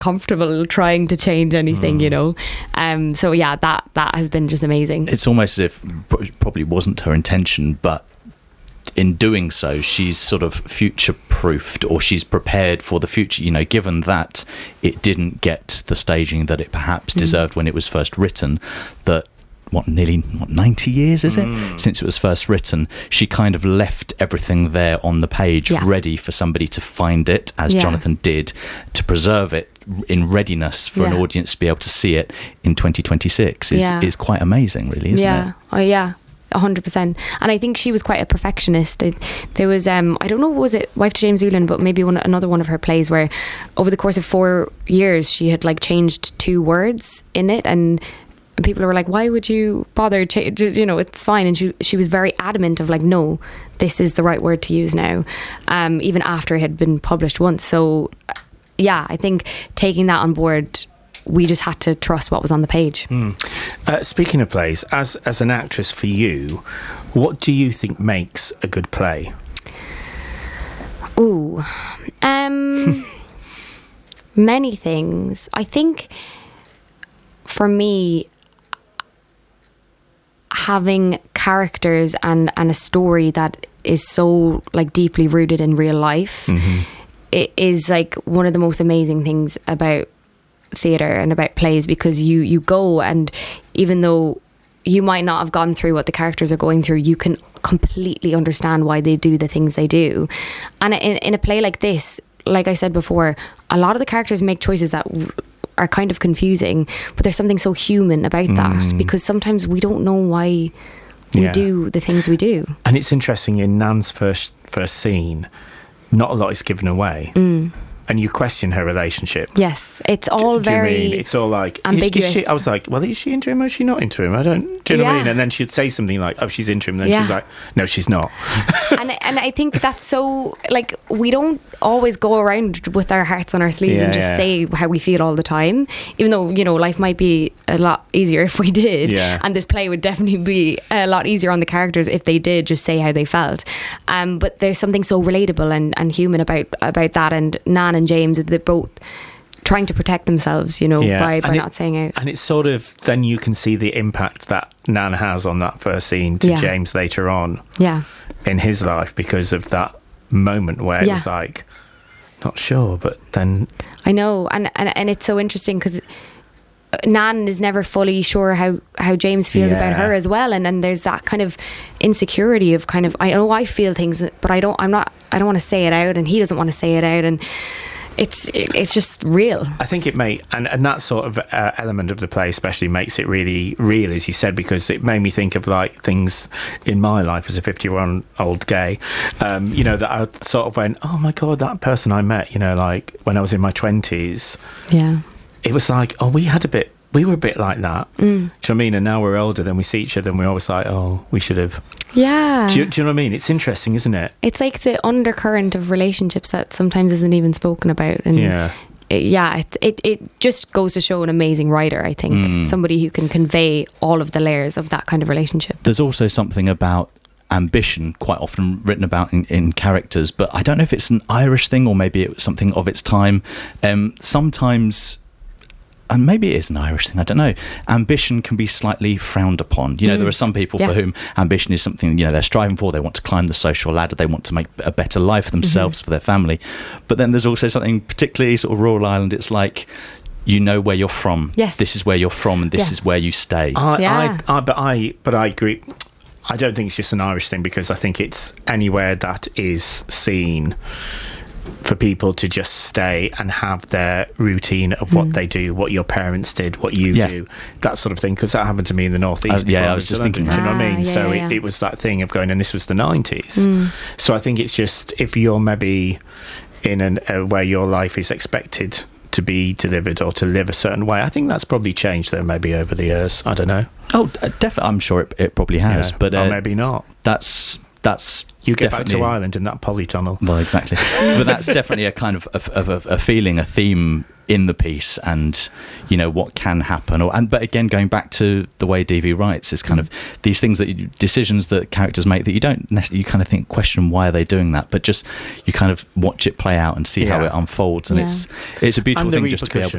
comfortable trying to change anything, you know. So yeah, that has been just amazing. It's almost as if probably wasn't her intention, but in doing so, she's sort of future-proofed, or she's prepared for the future, you know, given that it didn't get the staging that it perhaps deserved when it was first written, that nearly 90 years is it since it was first written. She kind of left everything there on the page ready for somebody to find it, as Jonathan did, to preserve it in readiness for an audience to be able to see it in 2026 is quite amazing, really, isn't it? Oh yeah, 100%. And I think she was quite a perfectionist. There was I don't know, was it Wife to James Doolan, but maybe another one of her plays where over the course of 4 years she had like changed 2 words in it, and people were like, why would you bother you know, it's fine. And she was very adamant of like, no, this is the right word to use now, even after it had been published once. So yeah, I think taking that on board, we just had to trust what was on the page. Speaking of plays, as an actress, for you, what do you think makes a good play? Ooh, many things. I think for me, having characters and a story that is so like deeply rooted in real life, it is like one of the most amazing things about theatre and about plays, because you go, and even though you might not have gone through what the characters are going through, you can completely understand why they do the things they do. And in a play like this, like I said before, a lot of the characters make choices that are kind of confusing, but there's something so human about that, because sometimes we don't know why we do the things we do. And it's interesting, in Nan's first scene, not a lot is given away. And you question her relationship. Yes, it's all very. You mean? It's all like ambiguous. I was like, well, is she into him or is she not into him? Do you know what I mean? And then she'd say something like, "Oh, she's into him," and then she's like, "No, she's not." and I think that's so, like, we don't always go around with our hearts on our sleeves and just say how we feel all the time. Even though, you know, life might be a lot easier if we did, and this play would definitely be a lot easier on the characters if they did just say how they felt. But there's something so relatable and human about that. And Nan and James, they're both trying to protect themselves, you know, by not saying out. And it's sort of, then you can see the impact that Nan has on that first scene to James later on in his life, because of that moment where it was like, not sure, but then... I know, and it's so interesting because Nan is never fully sure how James feels about her as well, and then there's that kind of insecurity of kind of, I know I feel things, but I don't want to say it out, and he doesn't want to say it out, and it's just real. I think it may, and that sort of element of the play especially makes it really real, as you said, because it made me think of like things in my life as a 51-year-old gay, you know, that I sort of went, oh my God, that person I met, you know, like when I was in my 20s. Yeah. It was like, oh, we were a bit like that. Do you know what I mean? And now we're older, then we see each other and we're always like, oh, we should have. Yeah. Do you know what I mean? It's interesting, isn't it? It's like the undercurrent of relationships that sometimes isn't even spoken about. And it just goes to show an amazing writer, I think. Somebody who can convey all of the layers of that kind of relationship. There's also something about ambition quite often written about in characters, but I don't know if it's an Irish thing or maybe it was something of its time. Sometimes... and maybe it is an Irish thing, I don't know, ambition can be slightly frowned upon. You know, there are some people for whom ambition is something, you know, they're striving for. They want to climb the social ladder. They want to make a better life for themselves, for their family. But then there's also something, particularly sort of rural Ireland, it's like, you know where you're from. Yes. This is where you're from and this is where you stay. But I agree. I don't think it's just an Irish thing, because I think it's anywhere that is seen for people to just stay and have their routine of what they do, what your parents did, what you do, that sort of thing, because that happened to me in the Northeast. I was just thinking, do you know what I mean? It was that thing of going, and this was the 90s. So I think it's just, if you're maybe in where your life is expected to be delivered or to live a certain way, I think that's probably changed though, maybe over the years. I don't know. Oh, definitely. I'm sure it probably has, but or maybe not. That's you get back to Ireland in that polytunnel. Well, exactly. But that's definitely a kind of a feeling, a theme in the piece, and you know what can happen, but again, going back to the way DV writes, is kind of these things decisions that characters make that you don't necessarily, you kind of question why are they doing that, but just you kind of watch it play out and see how it unfolds, and it's a beautiful thing just to be able